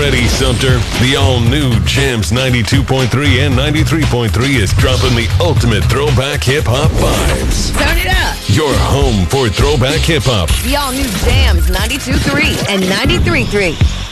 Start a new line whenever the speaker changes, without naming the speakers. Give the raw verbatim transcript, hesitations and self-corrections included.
ready, Sumter? The all-new Jams ninety-two point three and ninety-three point three is dropping the ultimate throwback hip-hop vibes.
Turn it up.
Your home for throwback hip-hop.
The all-new Jams ninety-two point three and ninety-three point three.